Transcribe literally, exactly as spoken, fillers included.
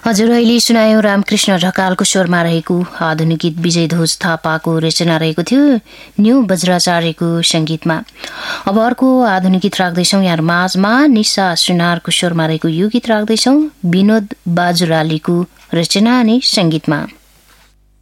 हजुर, अहिले सुनायौं रामकृष्ण ढकालको स्वरमा रहेको आधुनिक गीत विजय ध्वज थापाको रचना रहेको थियो न्यू वज्राचार्यको संगीतमा। अब अर्को आधुनिक गीत राख्दैछौं यहाँ माझमा। निशा सुनारको स्वरमा रहेको यो गीत राख्दैछौं विनोद बाजुरालीको रचना अनि संगीतमा।